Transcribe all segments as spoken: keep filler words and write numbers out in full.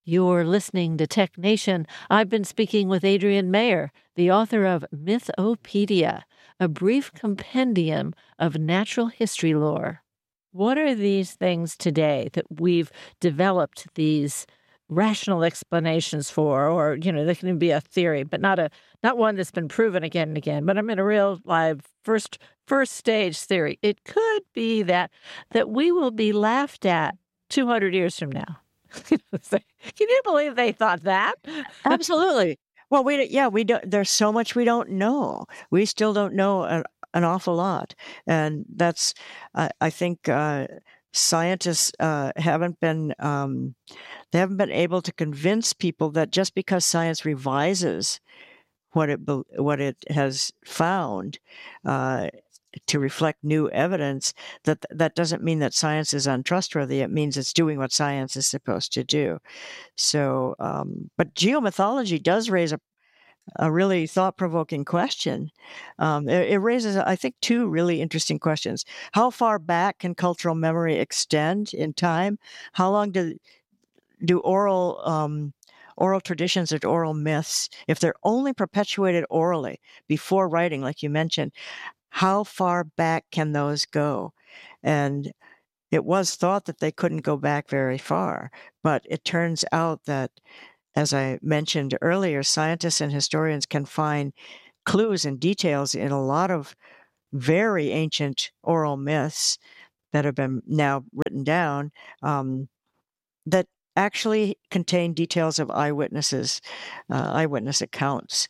You're listening to Tech Nation. I've been speaking with Adrienne Mayor, the author of Mythopedia, a brief compendium of natural history lore. What are these things today that we've developed these rational explanations for? Or, you know, they can be a theory, but not a not one that's been proven again and again, but I mean a real live first first stage theory. It could be that that we will be laughed at two hundred years from now. Can you believe they thought that? Absolutely. Well, we yeah, we don't. There's so much we don't know. We still don't know an, an awful lot, and that's uh, I think uh, scientists uh, haven't been um, they haven't been able to convince people that just because science revises what it what it has found uh, to reflect new evidence, that that doesn't mean that science is untrustworthy. It means it's doing what science is supposed to do. So, um, but geomythology does raise a, a really thought-provoking question. Um, it, it raises, I think, two really interesting questions. How far back can cultural memory extend in time? How long do do oral um, oral traditions or oral myths, if they're only perpetuated orally before writing, like you mentioned, how far back can those go? And it was thought that they couldn't go back very far, but it turns out that, as I mentioned earlier, scientists and historians can find clues and details in a lot of very ancient oral myths that have been now written down um, that actually contain details of eyewitnesses, uh, eyewitness accounts.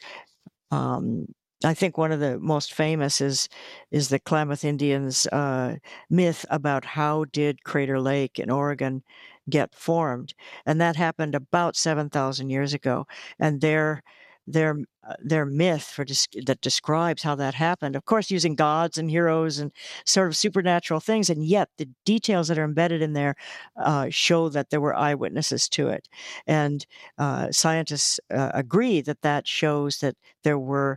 Um, I think one of the most famous is is the Klamath Indians' uh, myth about how did Crater Lake in Oregon get formed, and that happened about seven thousand years ago. And their their uh, their myth for des- that describes how that happened, of course, using gods and heroes and sort of supernatural things, and yet the details that are embedded in there uh, show that there were eyewitnesses to it, and uh, scientists uh, agree that that shows that there were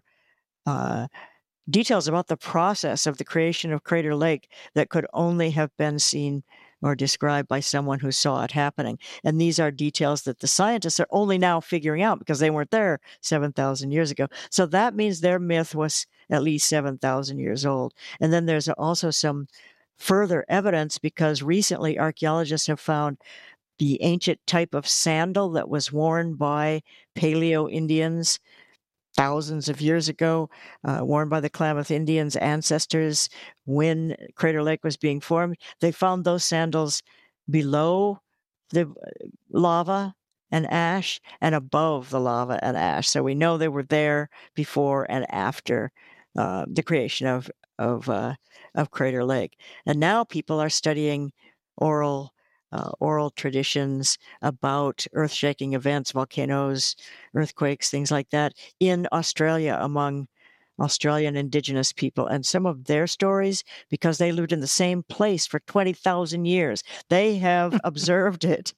uh, details about the process of the creation of Crater Lake that could only have been seen or described by someone who saw it happening. And these are details that the scientists are only now figuring out because they weren't there seven thousand years ago. So that means their myth was at least seven thousand years old. And then there's also some further evidence because recently archaeologists have found the ancient type of sandal that was worn by Paleo Indians thousands of years ago, uh, worn by the Klamath Indians' ancestors when Crater Lake was being formed. They found those sandals below the lava and ash and above the lava and ash. So we know they were there before and after uh, the creation of of uh, of Crater Lake. And now people are studying oral uh, oral traditions about earth-shaking events, volcanoes, earthquakes, things like that, in Australia among Australian Indigenous people. And some of their stories, because they lived in the same place for twenty thousand years, they have observed it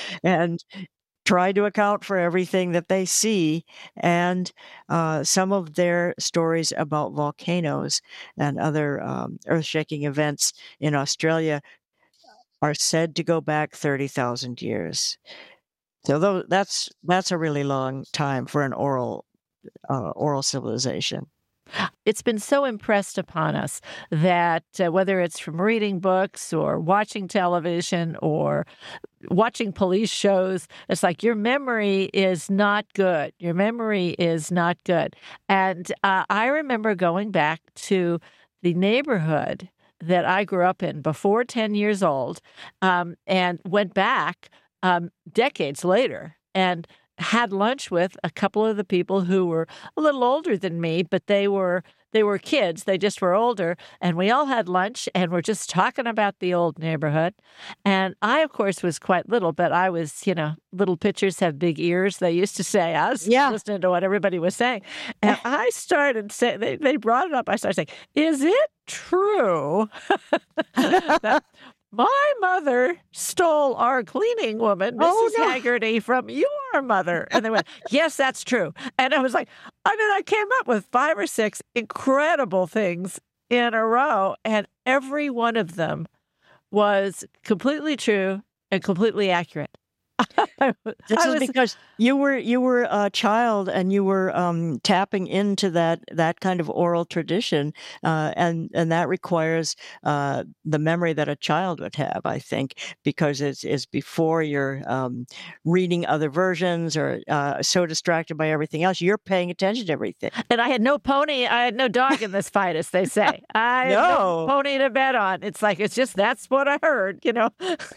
and tried to account for everything that they see. And uh, some of their stories about volcanoes and other um, earth-shaking events in Australia are said to go back thirty thousand years. So those, that's that's a really long time for an oral uh, oral civilization. It's been so impressed upon us that uh, whether it's from reading books or watching television or watching police shows, it's like your memory is not good. Your memory is not good. And uh, I remember going back to the neighborhood that I grew up in before ten years old um, and went back um, decades later and had lunch with a couple of the people who were a little older than me, but they were they were kids. They just were older. And we all had lunch and we're just talking about the old neighborhood. And I, of course, was quite little, but I was, you know, little pitchers have big ears, they used to say. I was Yeah. listening to what everybody was saying. And I started saying, they, they brought it up. I started saying, is it true that my mother stole our cleaning woman, Missus Oh, no. Haggerty, from your mother? And they went, yes, that's true. And I was like, I mean, I came up with five or six incredible things in a row, and every one of them was completely true and completely accurate. I This is was because you were you were a child and you were um, tapping into that that kind of oral tradition, uh, and and that requires uh, the memory that a child would have, I think, because it's it's before you're um, reading other versions or uh, so distracted by everything else, you're paying attention to everything. And I had no pony, I had no dog in this fight, as they say. I had no No. pony to bet on. It's like, it's just, that's what I heard, you know?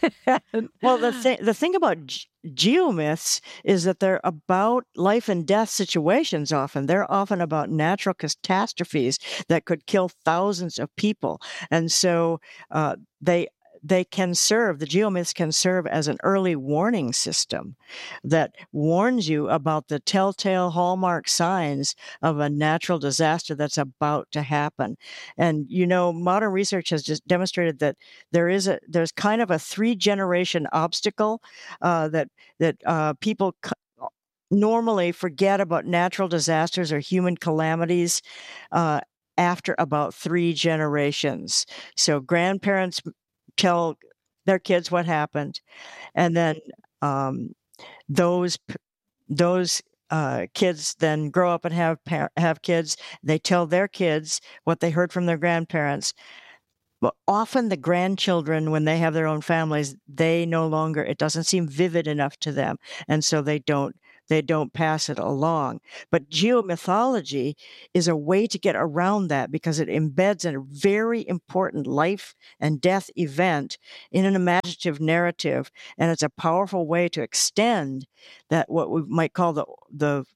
Well, the thing the thing about ge- geomyths is that they're about life and death situations often. They're often about natural catastrophes that could kill thousands of people. And so uh, they they can serve, the geomyths can serve as an early warning system that warns you about the telltale hallmark signs of a natural disaster that's about to happen. And, you know, modern research has just demonstrated that there is a, there's kind of a three generation obstacle uh, that, that uh, people c- normally forget about natural disasters or human calamities uh, after about three generations. So grandparents tell their kids what happened, and then um, those p- those uh, kids then grow up and have par- have kids. They tell their kids what they heard from their grandparents. But often the grandchildren, when they have their own families, they no longer, it doesn't seem vivid enough to them, and so they don't they don't pass it along. But geomythology is a way to get around that because it embeds a very important life and death event in an imaginative narrative, and it's a powerful way to extend that what we might call the the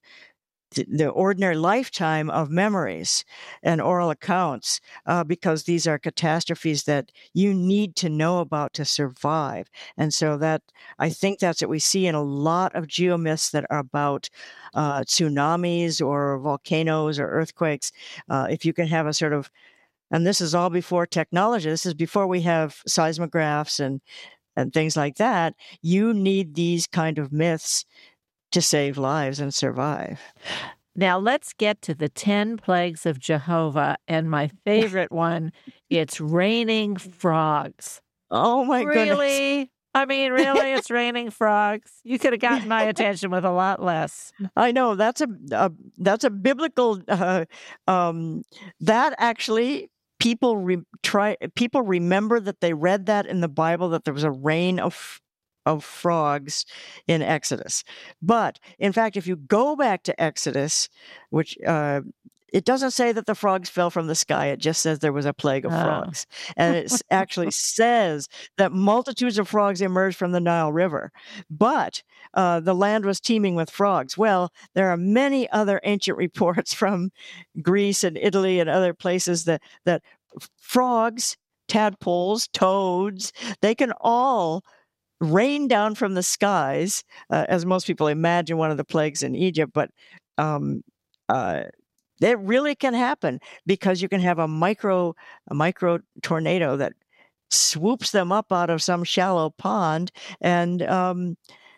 the ordinary lifetime of memories and oral accounts, uh, because these are catastrophes that you need to know about to survive. And so that, I think that's what we see in a lot of geomyths that are about uh, tsunamis or volcanoes or earthquakes. Uh, if you can have a sort of, and this is all before technology, this is before we have seismographs and and things like that, you need these kind of myths to save lives and survive. Now let's get to the ten plagues of Jehovah, and my favorite one, it's raining frogs. Oh my goodness. Really? I mean, really, it's raining frogs? You could have gotten my attention with a lot less. I know that's a, a that's a biblical uh, um, that actually people re- try people remember that they read that in the Bible, that there was a rain of of frogs in Exodus. But in fact, if you go back to Exodus, which uh, it doesn't say that the frogs fell from the sky. It just says there was a plague of Oh. frogs. And it s- actually says that multitudes of frogs emerged from the Nile River. But uh, the land was teeming with frogs. Well, there are many other ancient reports from Greece and Italy and other places that, that frogs, tadpoles, toads, they can all rain down from the skies, uh, as most people imagine one of the plagues in Egypt, but um, uh, it really can happen because you can have a micro a micro tornado that swoops them up out of some shallow pond and um,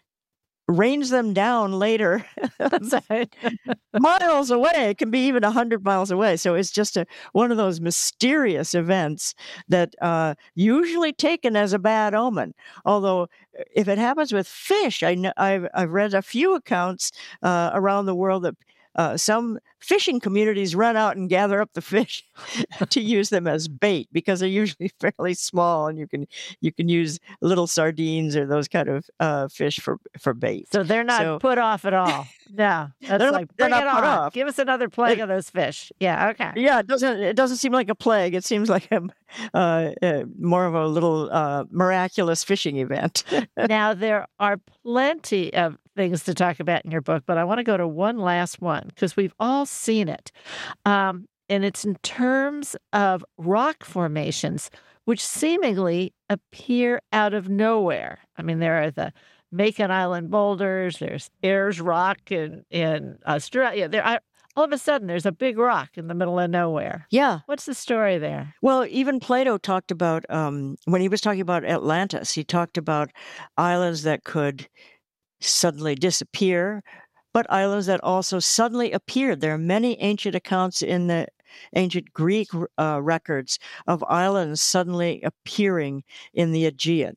rains them down later That's right. miles away. It can be even a hundred miles away. So it's just a one of those mysterious events that uh, usually taken as a bad omen. Although, if it happens with fish, I know I've I've read a few accounts uh, around the world that. Uh, some fishing communities run out and gather up the fish to use them as bait because they're usually fairly small, and you can you can use little sardines or those kind of uh, fish for for bait. So they're not So put off at all. No, that's they're not, like, they're bring not it put on. off. Give us another plague It- of those fish. Yeah, okay. Yeah, it doesn't it doesn't seem like a plague. It seems like a uh, uh, more of a little uh, miraculous fishing event. Now, there are plenty of things to talk about in your book, but I want to go to one last one because we've all seen it. Um, and it's in terms of rock formations, which seemingly appear out of nowhere. I mean, there are the Macon Island boulders, there's Ayers Rock in, in Australia. There are, all of a sudden, there's a big rock in the middle of nowhere. Yeah. What's the story there? Well, even Plato talked about um, when he was talking about Atlantis. He talked about islands that could suddenly disappear, but islands that also suddenly appeared. There are many ancient accounts in the ancient Greek uh, records of islands suddenly appearing in the Aegean.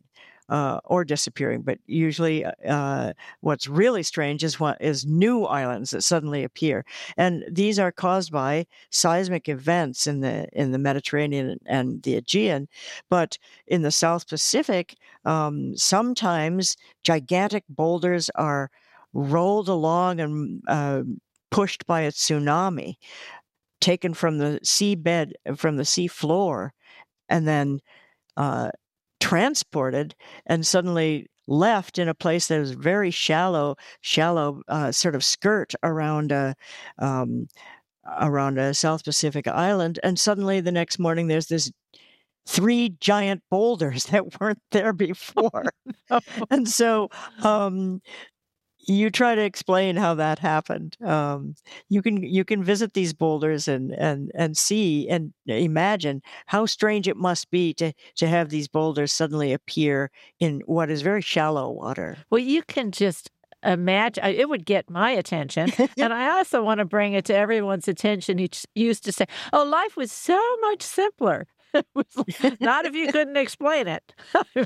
uh, or disappearing. But usually, uh, what's really strange is what is new islands that suddenly appear, and these are caused by seismic events in the in the Mediterranean and the Aegean. But in the South Pacific, um, sometimes gigantic boulders are rolled along and uh, pushed by a tsunami, taken from the seabed, from the sea floor, and then uh, transported and suddenly left in a place that is very shallow, shallow uh, sort of skirt around a um, around a South Pacific island, and suddenly the next morning there's this three giant boulders that weren't there before, and so um, you try to explain how that happened. Um, you can you can visit these boulders and and and see and imagine how strange it must be to to have these boulders suddenly appear in what is very shallow water. Well, you can just imagine, it would get my attention. And I also want to bring it to everyone's attention who used to say, oh, life was so much simpler. It was like, not if you couldn't explain it.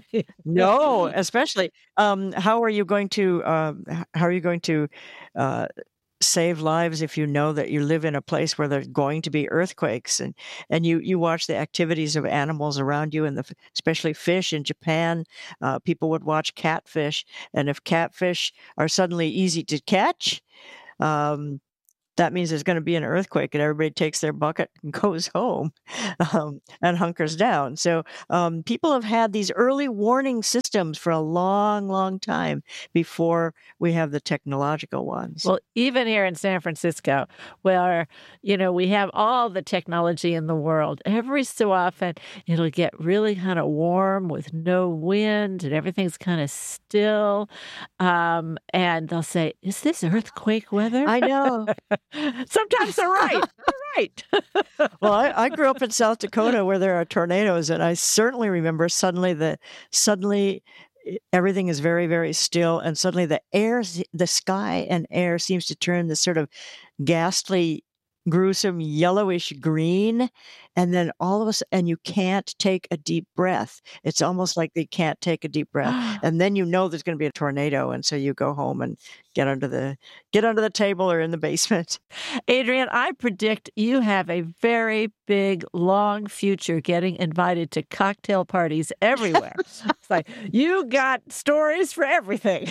No, especially um, how are you going to um, how are you going to uh, save lives if you know that you live in a place where there's going to be earthquakes, and and you you watch the activities of animals around you, and the especially fish in Japan. Uh, people would watch catfish, and if catfish are suddenly easy to catch, um, that means there's going to be an earthquake, and everybody takes their bucket and goes home um, and hunkers down. So um, people have had these early warning systems for a long, long time before we have the technological ones. Well, even here in San Francisco, where, you know, we have all the technology in the world, every so often it'll get really kind of warm with no wind and everything's kind of still. Um, and they'll say, is this earthquake weather? I know. Sometimes they're right. They're right. Well, I, I grew up in South Dakota where there are tornadoes, and I certainly remember suddenly the suddenly everything is very, very still, and suddenly the air, the sky and air seems to turn this sort of ghastly, gruesome yellowish green, and then all of us, and you can't take a deep breath. It's almost like they can't take a deep breath, and then you know there's going to be a tornado, and so you go home and get under the get under the table or in the basement. Adrienne, I predict you have a very big, long future getting invited to cocktail parties everywhere. It's like you got stories for everything.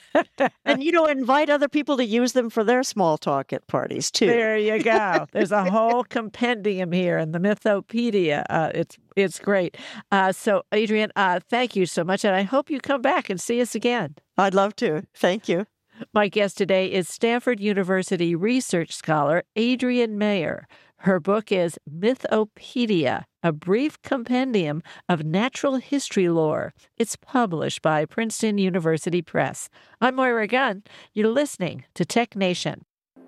And you know, invite other people to use them for their small talk at parties too. There you go. There's a whole compendium here in the Mythopedia. Uh, it's it's great. Uh, so, Adrienne, uh, thank you so much, and I hope you come back and see us again. I'd love to. Thank you. My guest today is Stanford University research scholar Adrienne Mayor. Her book is Mythopedia, a brief compendium of natural history lore. It's published by Princeton University Press. I'm Moira Gunn. You're listening to Tech Nation.